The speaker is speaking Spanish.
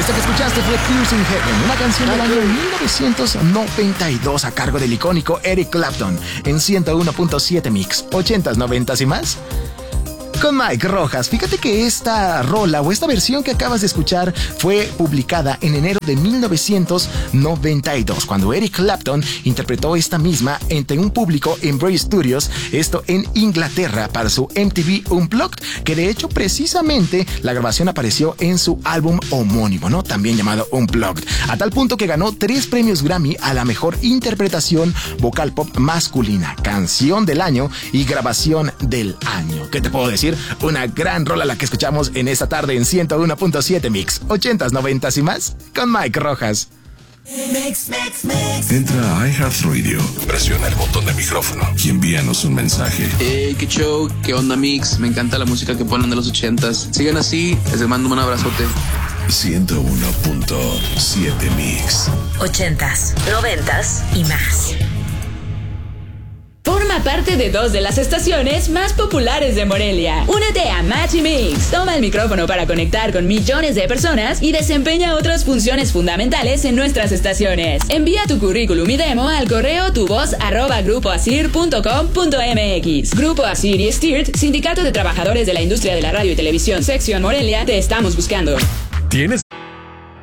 Esta que escuchaste fue Tears in Heaven, una canción del año 1992 a cargo del icónico Eric Clapton en 101.7 Mix, 80s, 90s y más. Con Mike Rojas. Fíjate que esta rola o esta versión que acabas de escuchar fue publicada en enero de 1992, cuando Eric Clapton interpretó esta misma ante un público en Bray Studios, esto en Inglaterra, para su MTV Unplugged, que de hecho precisamente la grabación apareció en su álbum homónimo, ¿no? También llamado Unplugged, a tal punto que ganó 3 premios Grammy a la mejor interpretación vocal pop masculina, canción del año y grabación del año. ¿Qué te puedo decir? Una gran rola la que escuchamos en esta tarde en 101.7 Mix, 80s, 90s y más, con Mike Rojas. Entra a iHeartRadio, presiona el botón de micrófono y envíanos un mensaje. Qué show, qué onda Mix, me encanta la música que ponen de los 80s. Sigan así, les mando un abrazote. 101.7 Mix. 80s, 90s y más. Forma parte de 2 de las estaciones más populares de Morelia. Únete a Match y Mix. Toma el micrófono para conectar con millones de personas y desempeña otras funciones fundamentales en nuestras estaciones. Envía tu currículum y demo al correo tuvoz@grupoasir.com.mx. Grupo Asir y Stirt, Sindicato de Trabajadores de la Industria de la Radio y Televisión, Sección Morelia, te estamos buscando. ¿Tienes